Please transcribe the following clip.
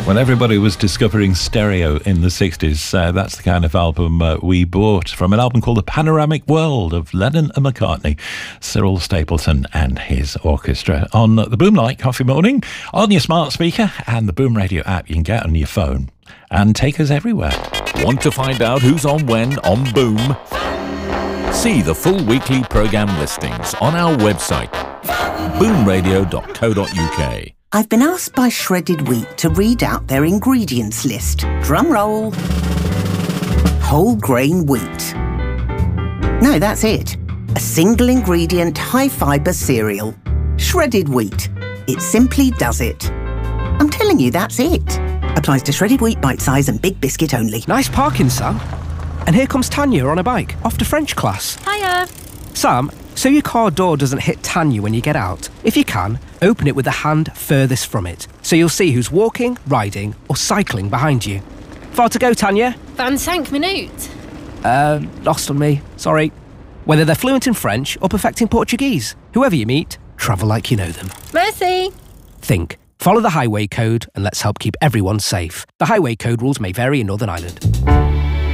When everybody was discovering stereo in the 60s, that's the kind of album we bought from an album called The Panoramic World of Lennon and McCartney, Cyril Stapleton and his orchestra. On the Boom Light Coffee Morning, on your smart speaker and the Boom Radio app you can get on your phone and take us everywhere. Want to find out who's on when on Boom? See the full weekly programme listings on our website, boomradio.co.uk. I've been asked by Shredded Wheat to read out their ingredients list. Drum roll. Whole grain wheat. No, that's it. A single ingredient, high fibre cereal. Shredded wheat. It simply does it. I'm telling you, that's it. Applies to shredded wheat, bite size and big biscuit only. Nice parking, Sam. And here comes Tanya on a bike, off to French class. Hiya. Sam, so your car door doesn't hit Tanya when you get out. If you can, open it with the hand furthest from it, so you'll see who's walking, riding or cycling behind you. Far to go, Tanya? 25 minutes. Lost on me. Sorry. Whether they're fluent in French or perfecting Portuguese, whoever you meet, travel like you know them. Merci. Think. Follow the highway code and let's help keep everyone safe. The highway code rules may vary in Northern Ireland.